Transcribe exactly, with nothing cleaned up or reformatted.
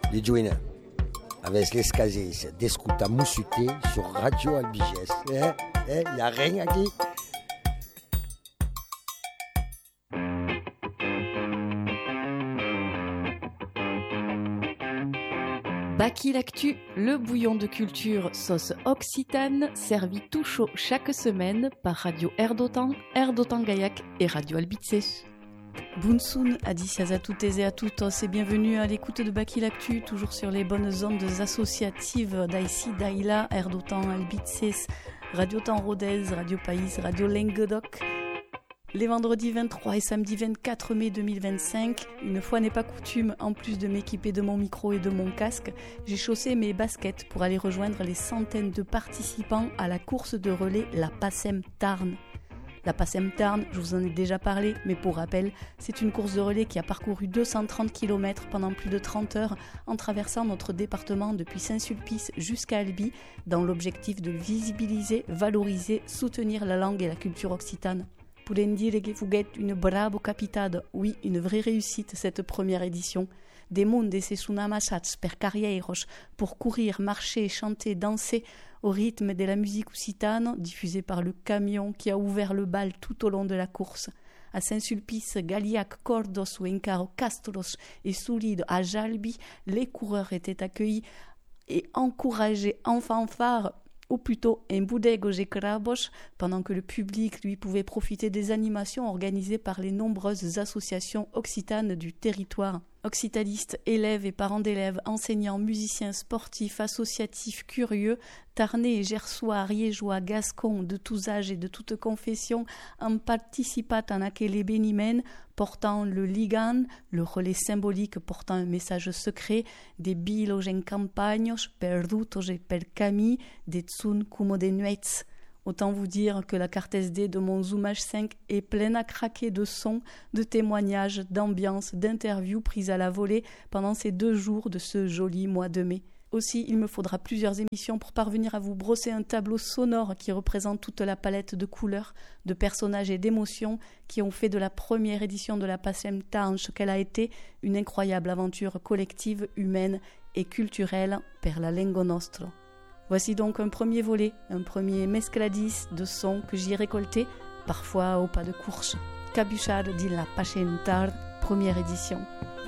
di Giuina. Avec les Scazis, d'Escuta Moussute sur Radio Albiges. Eh, eh, y a rien à dire. Baki l'actu, le bouillon de culture sauce occitane, servi tout chaud chaque semaine par Radio Erdotan, Erdotan Gaillac et Radio Albices. Bunsun, adicias à toutes et à tous et bienvenue à l'écoute de Baki l'actu, toujours sur les bonnes ondes associatives d'Aïsi, d'Aïla, Erdotan, Albices, Radio Temps Rodez, Radio Pays, Radio Languedoc. Les vendredis vingt-trois et samedi vingt-quatre mai deux mille vingt-cinq, une fois n'est pas coutume, en plus de m'équiper de mon micro et de mon casque, j'ai chaussé mes baskets pour aller rejoindre les centaines de participants à la course de relais La Passem Tarn. La Passem Tarn, je vous en ai déjà parlé, mais pour rappel, c'est une course de relais qui a parcouru deux cent trente kilomètres pendant plus de trente heures en traversant notre département depuis Saint-Sulpice jusqu'à Albi, dans l'objectif de visibiliser, valoriser, soutenir la langue et la culture occitane. Podem dire que fut une bravo capitade, oui, une vraie réussite cette première édition. Des mondes se sont amassats per carrieros pour courir, marcher, chanter, danser au rythme de la musique occitane diffusée par le camion qui a ouvert le bal tout au long de la course. À Saint-Sulpice, Galiac, Cordos ou Encaro, Castros et Soulides à Jalbi, les coureurs étaient accueillis et encouragés en fanfare, ou plutôt en boudegos et crabos, pendant que le public lui pouvait profiter des animations organisées par les nombreuses associations occitanes du territoire. Occitanistes, élèves et parents d'élèves, enseignants, musiciens, sportifs, associatifs, curieux, Tarnais, Gersois, Ariégeois, Gascons, de tous âges et de toutes confessions, ont participé en aquel événement portant le ligan, le relais symbolique portant un message secret, des bilos en campagnos, perdutos et per cami, des tsun como de nuets. Autant vous dire que la carte S D de mon Zoom H cinq est pleine à craquer de sons, de témoignages, d'ambiances, d'interviews prises à la volée pendant ces deux jours de ce joli mois de mai. Aussi, il me faudra plusieurs émissions pour parvenir à vous brosser un tableau sonore qui représente toute la palette de couleurs, de personnages et d'émotions qui ont fait de la première édition de la Passem Tarn ce qu'elle a été, une incroyable aventure collective, humaine et culturelle per la lingua nostra. Voici donc un premier volet, un premier mescladis de sons que j'y ai récolté, parfois au pas de course. Cabuchade dit la Passem Tarn, première édition.